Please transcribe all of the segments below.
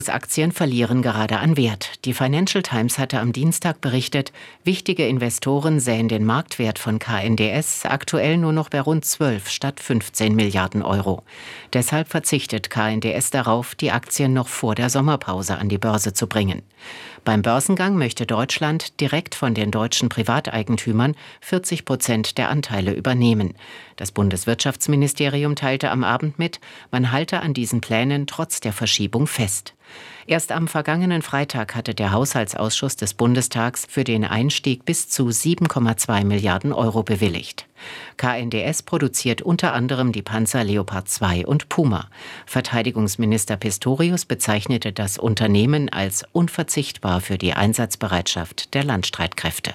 Aktien verlieren gerade an Wert. Die Financial Times hatte am Dienstag berichtet, wichtige Investoren sähen den Marktwert von KNDS aktuell nur noch bei rund 12 statt 15 Milliarden Euro. Deshalb verzichtet KNDS darauf, die Aktien noch vor der Sommerpause an die Börse zu bringen. Beim Börsengang möchte Deutschland direkt von den deutschen Privateigentümern 40% der Anteile übernehmen. Das Bundeswirtschaftsministerium teilte am Abend mit, man halte an diesen Plänen trotz der Verschiebung fest. Erst am vergangenen Freitag hatte der Haushaltsausschuss des Bundestags für den Einstieg bis zu 7,2 Milliarden Euro bewilligt. KNDS produziert unter anderem die Panzer Leopard 2 und Puma. Verteidigungsminister Pistorius bezeichnete das Unternehmen als unverzichtbar für die Einsatzbereitschaft der Landstreitkräfte.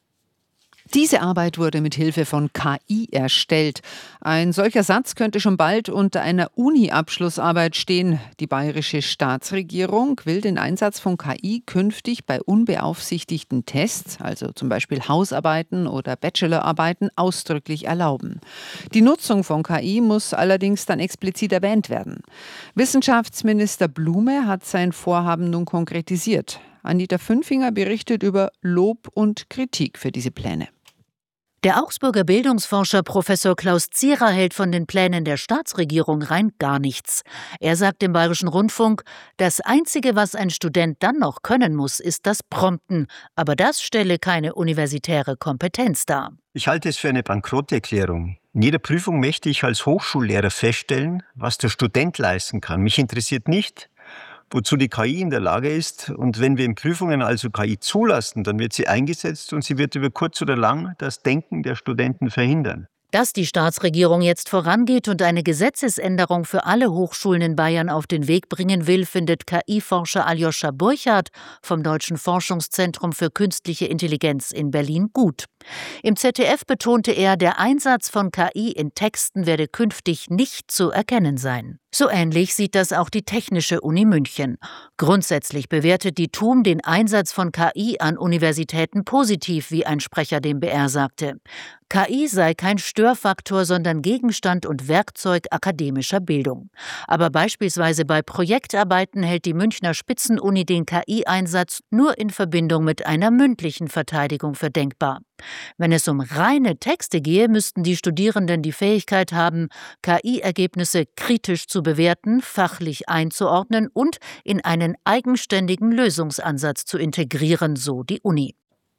Diese Arbeit wurde mit Hilfe von KI erstellt. Ein solcher Satz könnte schon bald unter einer Uni-Abschlussarbeit stehen. Die bayerische Staatsregierung will den Einsatz von KI künftig bei unbeaufsichtigten Tests, also zum Beispiel Hausarbeiten oder Bachelorarbeiten, ausdrücklich erlauben. Die Nutzung von KI muss allerdings dann explizit erwähnt werden. Wissenschaftsminister Blume hat sein Vorhaben nun konkretisiert. Anita Fünfinger berichtet über Lob und Kritik für diese Pläne. Der Augsburger Bildungsforscher Professor Klaus Zierer hält von den Plänen der Staatsregierung rein gar nichts. Er sagt im Bayerischen Rundfunk, das Einzige, was ein Student dann noch können muss, ist das Prompten. Aber das stelle keine universitäre Kompetenz dar. Ich halte es für eine Bankrotterklärung. In jeder Prüfung möchte ich als Hochschullehrer feststellen, was der Student leisten kann. Mich interessiert nicht, wozu die KI in der Lage ist. Und wenn wir in Prüfungen also KI zulassen, dann wird sie eingesetzt und sie wird über kurz oder lang das Denken der Studenten verhindern. Dass die Staatsregierung jetzt vorangeht und eine Gesetzesänderung für alle Hochschulen in Bayern auf den Weg bringen will, findet KI-Forscher Aljoscha Burchardt vom Deutschen Forschungszentrum für Künstliche Intelligenz in Berlin gut. Im ZDF betonte er, der Einsatz von KI in Texten werde künftig nicht zu erkennen sein. So ähnlich sieht das auch die Technische Uni München. Grundsätzlich bewertet die TUM den Einsatz von KI an Universitäten positiv, wie ein Sprecher dem BR sagte. KI sei kein Störfaktor, sondern Gegenstand und Werkzeug akademischer Bildung. Aber beispielsweise bei Projektarbeiten hält die Münchner Spitzenuni den KI-Einsatz nur in Verbindung mit einer mündlichen Verteidigung für denkbar. Wenn es um reine Texte gehe, müssten die Studierenden die Fähigkeit haben, KI-Ergebnisse kritisch zu bewerten, fachlich einzuordnen und in einen eigenständigen Lösungsansatz zu integrieren, so die Uni.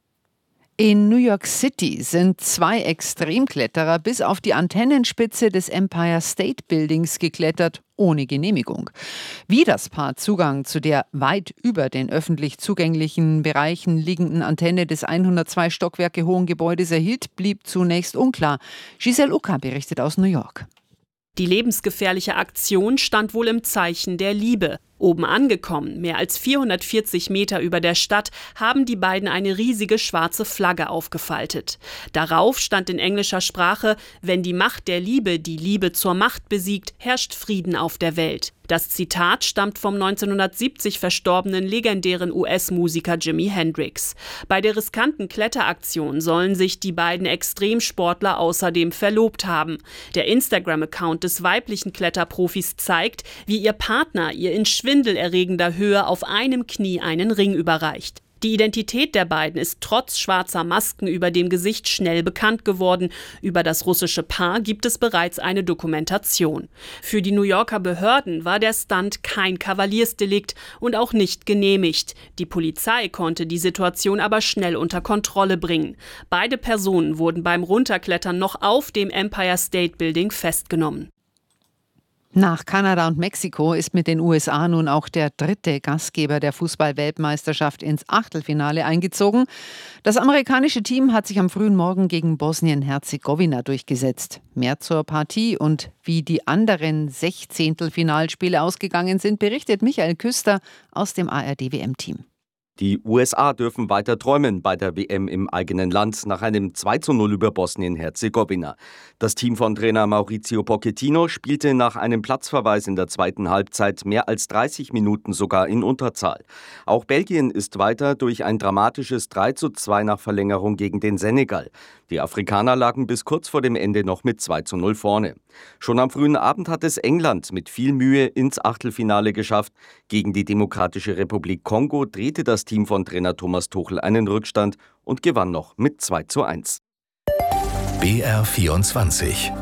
In New York City sind 2 Extremkletterer bis auf die Antennenspitze des Empire State Buildings geklettert, ohne Genehmigung. Wie das Paar Zugang zu der weit über den öffentlich zugänglichen Bereichen liegenden Antenne des 102 Stockwerke hohen Gebäudes erhielt, blieb zunächst unklar. Giselle Ucker berichtet aus New York. Die lebensgefährliche Aktion stand wohl im Zeichen der Liebe. Oben angekommen, mehr als 440 Meter über der Stadt, haben die beiden eine riesige schwarze Flagge aufgefaltet. Darauf stand in englischer Sprache: Wenn die Macht der Liebe die Liebe zur Macht besiegt, herrscht Frieden auf der Welt. Das Zitat stammt vom 1970 verstorbenen legendären US-Musiker Jimi Hendrix. Bei der riskanten Kletteraktion sollen sich die beiden Extremsportler außerdem verlobt haben. Der Instagram-Account des weiblichen Kletterprofis zeigt, wie ihr Partner ihr in schwindelerregender Höhe auf einem Knie einen Ring überreicht. Die Identität der beiden ist trotz schwarzer Masken über dem Gesicht schnell bekannt geworden. Über das russische Paar gibt es bereits eine Dokumentation. Für die New Yorker Behörden war der Stunt kein Kavaliersdelikt und auch nicht genehmigt. Die Polizei konnte die Situation aber schnell unter Kontrolle bringen. Beide Personen wurden beim Runterklettern noch auf dem Empire State Building festgenommen. Nach Kanada und Mexiko ist mit den USA nun auch der 3. Gastgeber der Fußball-Weltmeisterschaft ins Achtelfinale eingezogen. Das amerikanische Team hat sich am frühen Morgen gegen Bosnien-Herzegowina durchgesetzt. Mehr zur Partie und wie die anderen 16. Finalspiele ausgegangen sind, berichtet Michael Küster aus dem ARD-WM-Team. Die USA dürfen weiter träumen bei der WM im eigenen Land nach einem 2:0 über Bosnien-Herzegowina. Das Team von Trainer Mauricio Pochettino spielte nach einem Platzverweis in der zweiten Halbzeit mehr als 30 Minuten sogar in Unterzahl. Auch Belgien ist weiter durch ein dramatisches 3:2 nach Verlängerung gegen den Senegal. Die Afrikaner lagen bis kurz vor dem Ende noch mit 2:0 vorne. Schon am frühen Abend hat es England mit viel Mühe ins Achtelfinale geschafft. Gegen die Demokratische Republik Kongo drehte das Team von Trainer Thomas Tuchel einen Rückstand und gewann noch mit 2:1. BR24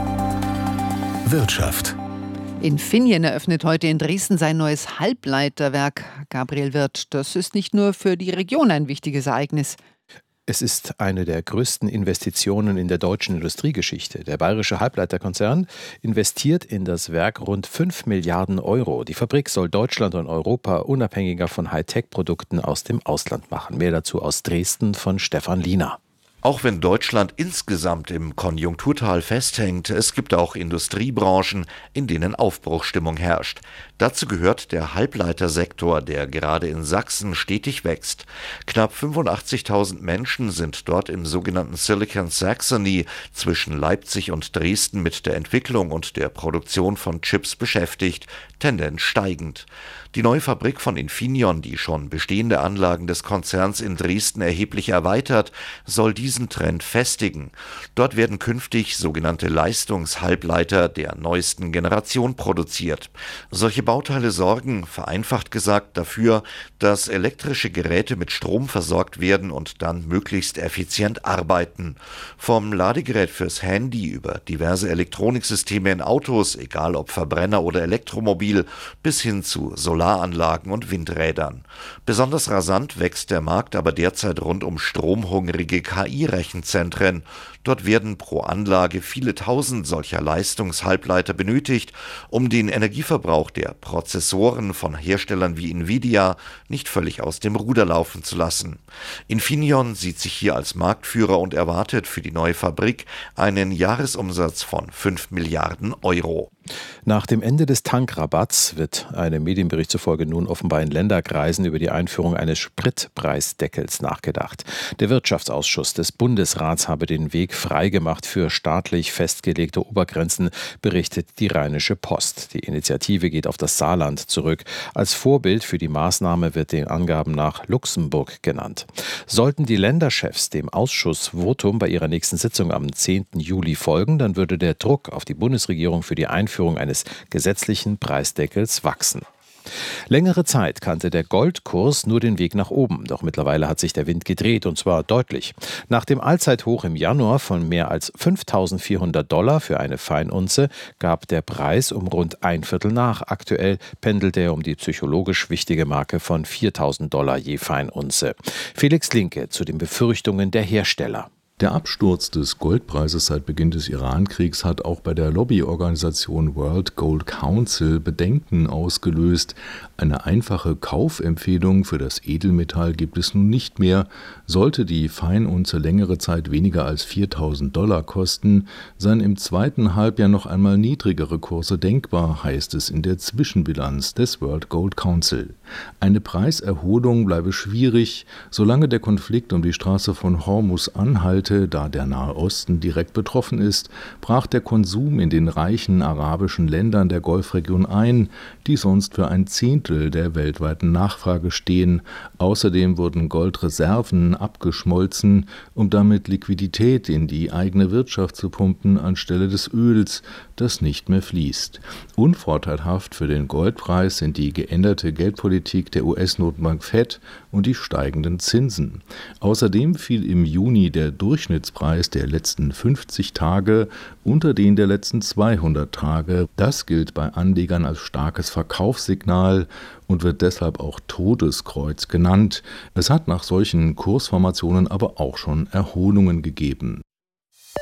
Wirtschaft. Infineon eröffnet heute in Dresden sein neues Halbleiterwerk. Gabriel Wirth, das ist nicht nur für die Region ein wichtiges Ereignis. Es ist eine der größten Investitionen in der deutschen Industriegeschichte. Der bayerische Halbleiterkonzern investiert in das Werk rund 5 Milliarden Euro. Die Fabrik soll Deutschland und Europa unabhängiger von Hightech-Produkten aus dem Ausland machen. Mehr dazu aus Dresden von Stefan Liener. Auch wenn Deutschland insgesamt im Konjunkturtal festhängt, es gibt auch Industriebranchen, in denen Aufbruchsstimmung herrscht. Dazu gehört der Halbleitersektor, der gerade in Sachsen stetig wächst. Knapp 85.000 Menschen sind dort im sogenannten Silicon Saxony zwischen Leipzig und Dresden mit der Entwicklung und der Produktion von Chips beschäftigt, Tendenz steigend. Die neue Fabrik von Infineon, die schon bestehende Anlagen des Konzerns in Dresden erheblich erweitert, soll diesen Trend festigen. Dort werden künftig sogenannte Leistungshalbleiter der neuesten Generation produziert. Solche Bauteile sorgen, vereinfacht gesagt, dafür, dass elektrische Geräte mit Strom versorgt werden und dann möglichst effizient arbeiten. Vom Ladegerät fürs Handy über diverse Elektroniksysteme in Autos, egal ob Verbrenner oder Elektromobil, bis hin zu Solaranlagen und Windrädern. Besonders rasant wächst der Markt aber derzeit rund um stromhungrige KI-Rechenzentren. Dort werden pro Anlage viele tausend solcher Leistungshalbleiter benötigt, um den Energieverbrauch der Prozessoren von Herstellern wie Nvidia nicht völlig aus dem Ruder laufen zu lassen. Infineon sieht sich hier als Marktführer und erwartet für die neue Fabrik einen Jahresumsatz von 5 Milliarden Euro. Nach dem Ende des Tankrabatts wird einem Medienbericht zufolge nun offenbar in Länderkreisen über die Einführung eines Spritpreisdeckels nachgedacht. Der Wirtschaftsausschuss des Bundesrats habe den Weg freigemacht für staatlich festgelegte Obergrenzen, berichtet die Rheinische Post. Die Initiative geht auf das Saarland zurück. Als Vorbild für die Maßnahme wird den Angaben nach Luxemburg genannt. Sollten die Länderchefs dem Ausschussvotum bei ihrer nächsten Sitzung am 10. Juli folgen, dann würde der Druck auf die Bundesregierung für die Einführung eines gesetzlichen Preisdeckels wachsen. Längere Zeit kannte der Goldkurs nur den Weg nach oben, doch mittlerweile hat sich der Wind gedreht und zwar deutlich. Nach dem Allzeithoch im Januar von mehr als $5.400 für eine Feinunze gab der Preis um rund ein Viertel nach. Aktuell pendelt er um die psychologisch wichtige Marke von $4.000 je Feinunze. Felix Linke zu den Befürchtungen der Hersteller. Der Absturz des Goldpreises seit Beginn des Irankriegs hat auch bei der Lobbyorganisation World Gold Council Bedenken ausgelöst. Eine einfache Kaufempfehlung für das Edelmetall gibt es nun nicht mehr. Sollte die Feinunze längere Zeit weniger als $4.000 kosten, seien im zweiten Halbjahr noch einmal niedrigere Kurse denkbar, heißt es in der Zwischenbilanz des World Gold Council. Eine Preiserholung bleibe schwierig, solange der Konflikt um die Straße von Hormuz anhalte. Da der Nahe Osten direkt betroffen ist, brach der Konsum in den reichen arabischen Ländern der Golfregion ein, die sonst für ein Zehntel der weltweiten Nachfrage stehen. Außerdem wurden Goldreserven abgeschmolzen, um damit Liquidität in die eigene Wirtschaft zu pumpen, anstelle des Öls, das nicht mehr fließt. Unvorteilhaft für den Goldpreis sind die geänderte Geldpolitik der US-Notenbank Fed und die steigenden Zinsen. Außerdem fiel im Juni der Durchschnittspreis der letzten 50 Tage unter den der letzten 200 Tage. Das gilt bei Anlegern als starkes Verkaufssignal und wird deshalb auch Todeskreuz genannt. Es hat nach solchen Kursformationen aber auch schon Erholungen gegeben.